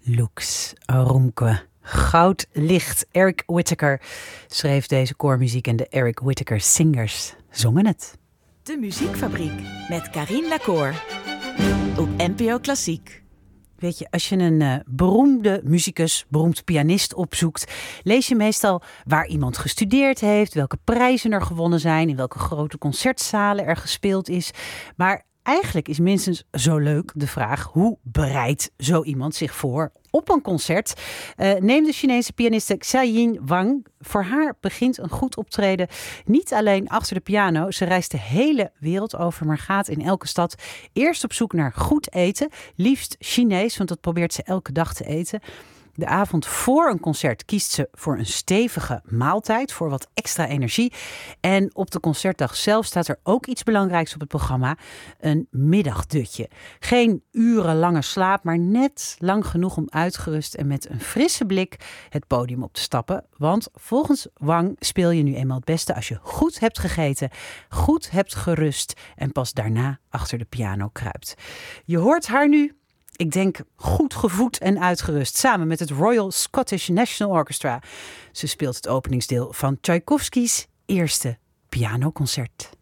Lux Arumque. Goud licht. Eric Whitacre schreef deze koormuziek en de Eric Whitacre Singers zongen het. De Muziekfabriek met Carine Lacour op NPO Klassiek. Weet je, als je een beroemde muzikus, beroemd pianist opzoekt, lees je meestal waar iemand gestudeerd heeft, welke prijzen er gewonnen zijn, in welke grote concertzalen er gespeeld is. Maar eigenlijk is minstens zo leuk de vraag, hoe bereidt zo iemand zich voor op een concert? Neem de Chinese pianiste Xiaoyin Wang. Voor haar begint een goed optreden niet alleen achter de piano. Ze reist de hele wereld over, maar gaat in elke stad eerst op zoek naar goed eten. Liefst Chinees, want dat probeert ze elke dag te eten. De avond voor een concert kiest ze voor een stevige maaltijd, voor wat extra energie. En op de concertdag zelf staat er ook iets belangrijks op het programma. Een middagdutje. Geen urenlange slaap, maar net lang genoeg om uitgerust en met een frisse blik het podium op te stappen. Want volgens Wang speel je nu eenmaal het beste als je goed hebt gegeten, goed hebt gerust en pas daarna achter de piano kruipt. Je hoort haar nu, ik denk, goed gevoed en uitgerust, samen met het Royal Scottish National Orchestra. Ze speelt het openingsdeel van Tchaikovsky's eerste pianoconcert.